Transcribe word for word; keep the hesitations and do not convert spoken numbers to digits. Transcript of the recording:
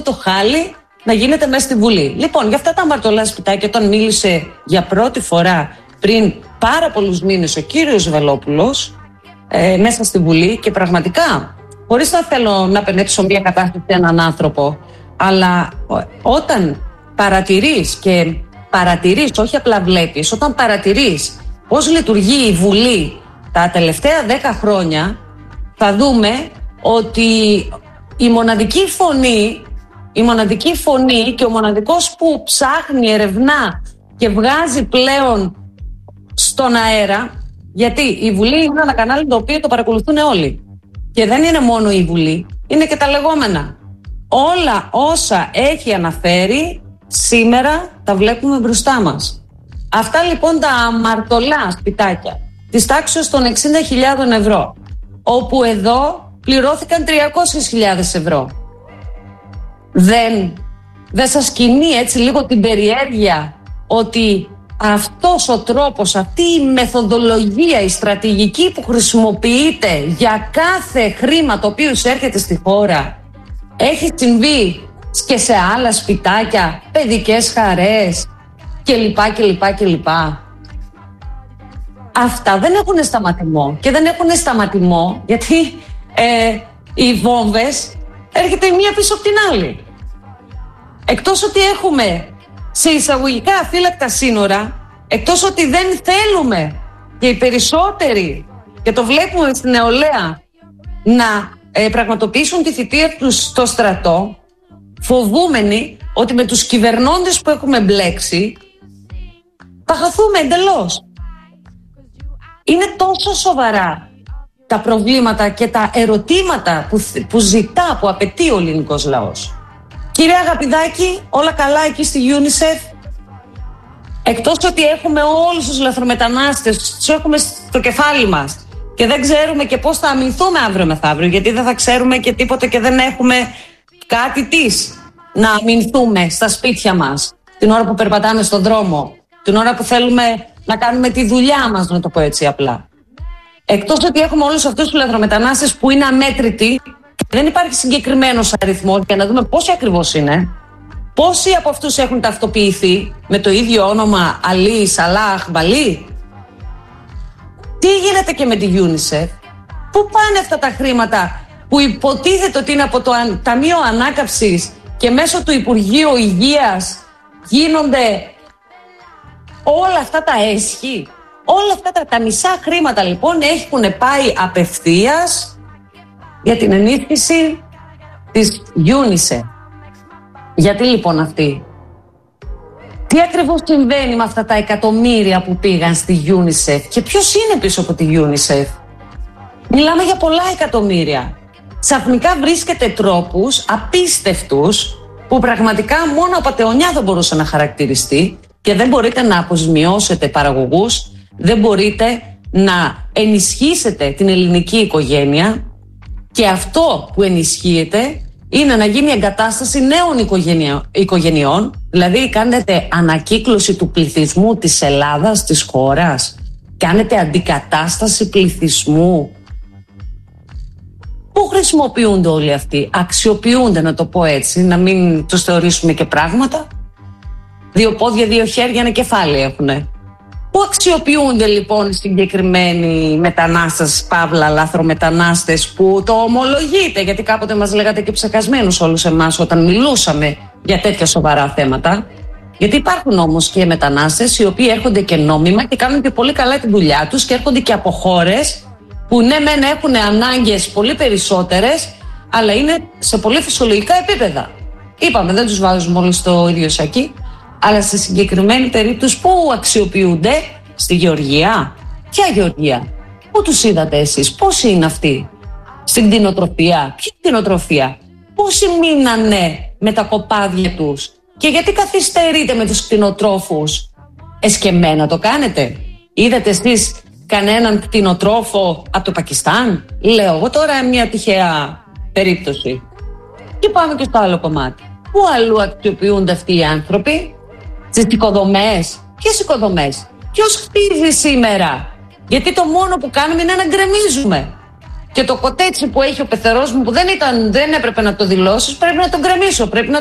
το χάλι να γίνεται μέσα στη Βουλή. Λοιπόν, για αυτά τα αμαρτωλά σπιτάκια, όταν μίλησε για πρώτη φορά πριν πάρα πολλούς μήνες ο κύριος Βελόπουλος ε, μέσα στη Βουλή, και πραγματικά, χωρίς να θέλω να πενέψω μια κατάσταση σε έναν άνθρωπο, αλλά όταν παρατηρείς και παρατηρείς, όχι απλά βλέπεις, όταν παρατηρείς πώς λειτουργεί η Βουλή τα τελευταία δέκα χρόνια, θα δούμε ότι η μοναδική φωνή, η μοναδική φωνή και ο μοναδικός που ψάχνει, ερευνά και βγάζει πλέον στον αέρα, γιατί η Βουλή είναι ένα κανάλι το οποίο το παρακολουθούν όλοι. Και δεν είναι μόνο η Βουλή, είναι και τα λεγόμενα. Όλα όσα έχει αναφέρει σήμερα τα βλέπουμε μπροστά μας. Αυτά λοιπόν τα αμαρτωλά σπιτάκια της τάξης των εξήντα χιλιάδων ευρώ, όπου εδώ πληρώθηκαν τριακόσιες χιλιάδες ευρώ. Δεν, δεν σας κινεί έτσι λίγο την περιέργεια ότι αυτός ο τρόπος, αυτή η μεθοδολογία, η στρατηγική που χρησιμοποιείται για κάθε χρήμα το οποίο εισέρχεται στη χώρα, έχει συμβεί και σε άλλα σπιτάκια, παιδικές χαρές κλπ. κλπ, κλπ. Αυτά δεν έχουν σταματημό. Και δεν έχουν σταματημό γιατί ε, οι βόμβες έρχεται η μία πίσω από την άλλη. Εκτός ότι έχουμε σε εισαγωγικά αφύλακτα σύνορα, εκτός ότι δεν θέλουμε και οι περισσότεροι, και το βλέπουμε στην νεολαία, να ε, πραγματοποιήσουν τη θητεία τους στο στρατό, φοβούμενοι ότι με τους κυβερνώντες που έχουμε μπλέξει θα χαθούμε εντελώς. Είναι τόσο σοβαρά τα προβλήματα και τα ερωτήματα που, που ζητά, που απαιτεί ο ελληνικός λαός. Κύριε Αγαπηδάκη, όλα καλά εκεί στη UNICEF? Εκτός ότι έχουμε όλους τους λαθρομετανάστες, τους έχουμε στο κεφάλι μας και δεν ξέρουμε και πώς θα αμυνθούμε αύριο μεθαύριο, γιατί δεν θα ξέρουμε και τίποτα και δεν έχουμε κάτι της να αμυνθούμε στα σπίτια μας την ώρα που περπατάμε στον δρόμο, την ώρα που θέλουμε να κάνουμε τη δουλειά μας, να το πω έτσι απλά. Εκτός ότι έχουμε όλους αυτούς τους λαθρομετανάστες που είναι αμέτρητοι, δεν υπάρχει συγκεκριμένος αριθμός για να δούμε πόσοι ακριβώς είναι. Πόσοι από αυτούς έχουν ταυτοποιηθεί με το ίδιο όνομα Αλή, Σαλάχ, Μπαλί? Τι γίνεται και με τη UNICEF? Πού πάνε αυτά τα χρήματα που υποτίθεται ότι είναι από το Ταμείο Ανάκαμψης και μέσω του Υπουργείου Υγείας γίνονται όλα αυτά τα έσχη? Όλα αυτά τα, τα μισά χρήματα λοιπόν έχουν πάει απευθείας για την ενίσχυση της UNICEF. Γιατί λοιπόν αυτή? Τι ακριβώς συμβαίνει με αυτά τα εκατομμύρια που πήγαν στη UNICEF και ποιος είναι πίσω από τη UNICEF? Μιλάμε για πολλά εκατομμύρια. Ξαφνικά βρίσκεται τρόπους απίστευτους που πραγματικά μόνο από πατεωνιά δεν μπορούσε να χαρακτηριστεί και δεν μπορείτε να αποζημιώσετε παραγωγούς, δεν μπορείτε να ενισχύσετε την ελληνική οικογένεια και αυτό που ενισχύεται είναι να γίνει εγκατάσταση νέων οικογενειών, δηλαδή κάνετε ανακύκλωση του πληθυσμού της Ελλάδας, της χώρας, κάνετε αντικατάσταση πληθυσμού. Πού χρησιμοποιούνται όλοι αυτοί? Αξιοποιούνται, να το πω έτσι, να μην τους θεωρήσουμε και πράγματα. Δύο πόδια, δύο χέρια, ένα κεφάλι έχουνε. Πού αξιοποιούνται λοιπόν οι συγκεκριμένοι μετανάστες, παύλα λαθρομετανάστες, που το ομολογείτε, γιατί κάποτε μας λέγατε και ψεκασμένους όλους εμάς όταν μιλούσαμε για τέτοια σοβαρά θέματα? Γιατί υπάρχουν όμως και μετανάστες οι οποίοι έρχονται και νόμιμα και κάνουν και πολύ καλά τη δουλειά τους και έρχονται και από χώρες που ναι μεν έχουν ανάγκες πολύ περισσότερες, αλλά είναι σε πολύ φυσιολογικά επίπεδα. Είπαμε, δεν τους βάζουμε όλοι στο ίδιο σακί. Αλλά σε συγκεκριμένη περίπτωση πού αξιοποιούνται? Στη Γεωργία. Ποια Γεωργία? Πού τους είδατε εσείς? Πόσοι είναι αυτοί? Στην κτηνοτροφία. Ποια κτηνοτροφία? Πόσοι μείνανε με τα κοπάδια τους? Και γιατί καθυστερείτε με τους κτηνοτρόφους? Εσκεμμένα το κάνετε? Είδατε εσείς κανέναν κτηνοτρόφο από το Πακιστάν? Λέω εγώ τώρα μια τυχαία περίπτωση. Και πάμε και στο άλλο κομμάτι. Πού αλλού αξιοποιούνται αυτοί οι άνθρωποι? Στις οικοδομές. Ποιες οικοδομές? Ποιος χτίζει σήμερα? Γιατί το μόνο που κάνουμε είναι να γκρεμίζουμε. Και το κοτέτσι που έχει ο πεθερός μου, που δεν, ήταν, δεν έπρεπε να το δηλώσεις, πρέπει να τον γκρεμίσω. Πρέπει να